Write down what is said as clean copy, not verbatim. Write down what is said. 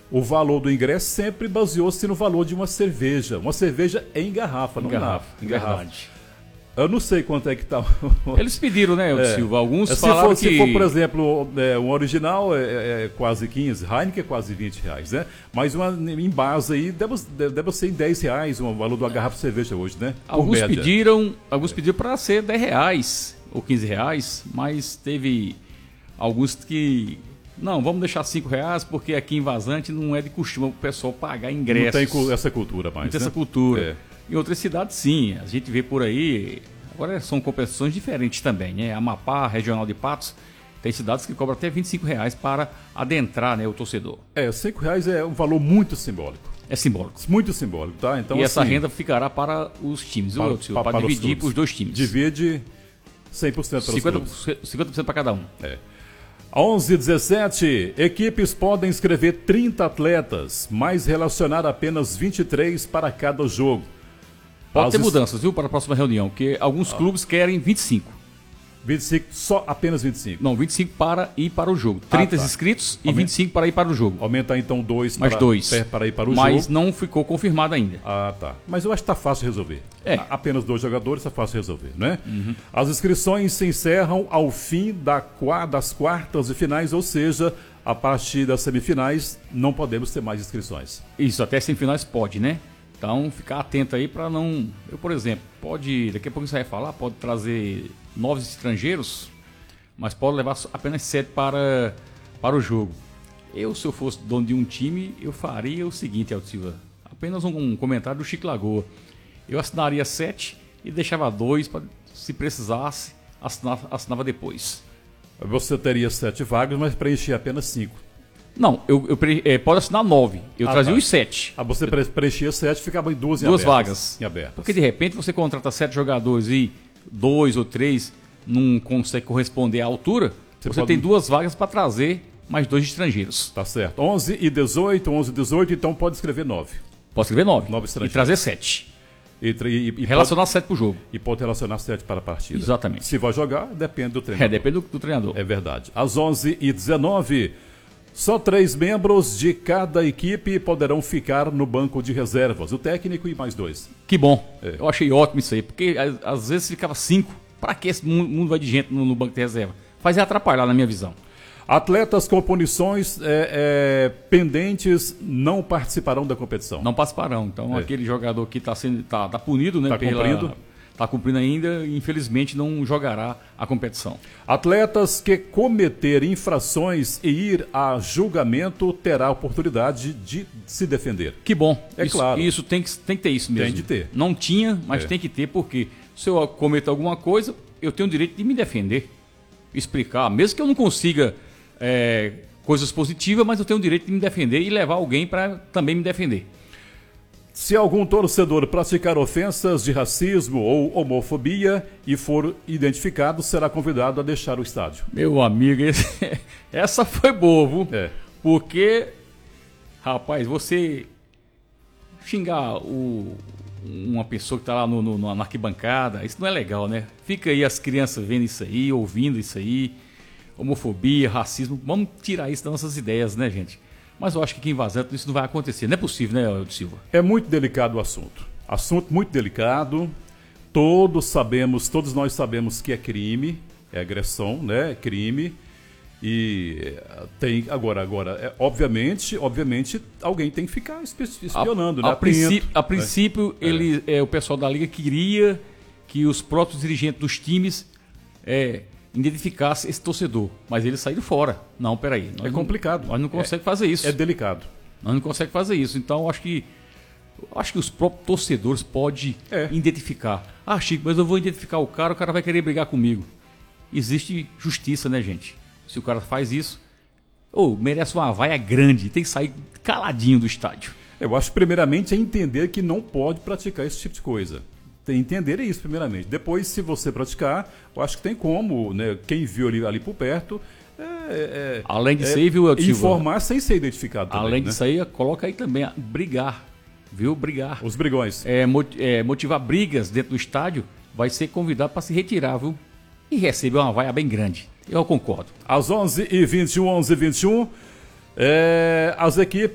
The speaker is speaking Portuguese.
o valor do ingresso sempre baseou-se no valor de uma cerveja. Uma cerveja em garrafa, não em garrafa. Verdade. Eu não sei quanto é que tá. Eles pediram, né, Silva? Alguns falaram que... Se for, por exemplo, um original é quase 15, Heineken é quase 20 reais, né? Mas uma em base aí deve ser em 10 reais o valor de uma garrafa de cerveja hoje, né? Alguns pediram para ser 10 reais ou 15 reais, mas teve alguns que... Não, vamos deixar 5 reais, porque aqui em Vazante não é de costume o pessoal pagar ingressos. Não tem essa cultura mais, não tem né? essa cultura. É. Em outras cidades, sim. A gente vê por aí... Agora são competições diferentes também, né? Amapá, Regional de Patos, tem cidades que cobram até 25 reais para adentrar, né, o torcedor. 5 reais é um valor muito simbólico. É simbólico. Muito simbólico, tá? Então, e essa renda ficará para os times, para dividir para os dois times. Divide 100% para os 50% para cada um. 11:17, equipes podem inscrever 30 atletas, mas relacionar apenas 23 para cada jogo. Pode ter mudanças, viu, para a próxima reunião, porque alguns clubes querem 25. 25, apenas 25? Não, 25 para ir para o jogo. 30 inscritos e 25 para ir para o jogo. Aumentar então 2 para ir para o jogo. Mas não ficou confirmado ainda. Tá. Mas eu acho que está fácil de resolver. Apenas 2 jogadores está fácil de resolver, né? Uhum. As inscrições se encerram ao fim das quartas e finais, ou seja, a partir das semifinais não podemos ter mais inscrições. Isso, até semifinais pode, né? Então, ficar atento aí para não... Eu, por exemplo, daqui a pouco você vai falar, pode trazer 9 estrangeiros, mas pode levar apenas 7 para o jogo. Se eu fosse dono de um time, eu faria o seguinte, Elton Silva. Apenas um comentário do Chico Lagoa. Eu assinaria 7 e deixava 2 para, se precisasse, assinava depois. Você teria 7 vagas, mas preenchia apenas 5. Não, pode assinar 9. Eu trazia os 7. Você preenchia 7 e ficava em 2 vagas. Em abertas. Porque de repente você contrata 7 jogadores e 2 ou 3 não consegue corresponder à altura, você tem 2 vagas para trazer mais 2 estrangeiros. Tá certo. 11:18, então pode escrever 9. Pode escrever 9. 9 estrangeiros. E trazer 7. E relacionar 7 para o jogo. E pode relacionar 7 para a partida. Exatamente. Se vai jogar, depende do treinador. Depende do treinador. É verdade. Às 11:19, só 3 membros de cada equipe poderão ficar no banco de reservas. O técnico e mais 2. Que bom. Eu achei ótimo isso aí. Porque às vezes ficava 5. Para que esse mundo vai de gente no banco de reserva? Faz atrapalhar, na minha visão. Atletas com punições pendentes não participarão da competição. Não participarão. Então, aquele jogador que tá punido, né? Está cumprindo ainda e, infelizmente, não jogará a competição. Atletas que cometer infrações e ir a julgamento terá a oportunidade de se defender. Que bom. Claro. Isso tem que ter isso mesmo. Tem de ter. Não tinha, mas tem que ter, porque se eu cometer alguma coisa, eu tenho o direito de me defender. Explicar, mesmo que eu não consiga coisas positivas, mas eu tenho o direito de me defender e levar alguém para também me defender. Se algum torcedor praticar ofensas de racismo ou homofobia e for identificado, será convidado a deixar o estádio. Meu amigo, essa foi boa, viu? Porque, rapaz, você xingar uma pessoa que está lá na arquibancada, isso não é legal, né? Fica aí as crianças vendo isso aí, ouvindo isso aí, homofobia, racismo, vamos tirar isso das nossas ideias, né, gente? Mas eu acho que aqui em Vazante isso não vai acontecer. Não é possível, né, Elton Silva? É muito delicado o assunto. Assunto muito delicado. Todos nós sabemos que é crime, é agressão, né? É crime. E tem agora obviamente alguém tem que ficar espionando, né? A princípio, o pessoal da liga queria que os próprios dirigentes dos times identificasse esse torcedor, mas eles saíram fora. Não, peraí. É complicado. Nós não conseguimos fazer isso. É delicado. Nós não conseguimos fazer isso. Então, eu acho que os próprios torcedores podem identificar. Ah, Chico, mas eu vou identificar o cara vai querer brigar comigo. Existe justiça, né, gente? Se o cara faz isso, merece uma vaia grande, tem que sair caladinho do estádio. Eu acho, primeiramente, é entender que não pode praticar esse tipo de coisa. Entender isso primeiramente. Depois, se você praticar, eu acho que tem como, né? Quem viu ali por perto, além disso aí, viu, informar sem ser identificado também. Além disso aí, coloca aí também brigar, viu? Brigar. Os brigões. Motivar brigas dentro do estádio, vai ser convidado para se retirar, viu? E receber uma vaia bem grande. Eu concordo. Às 11h21, as equipes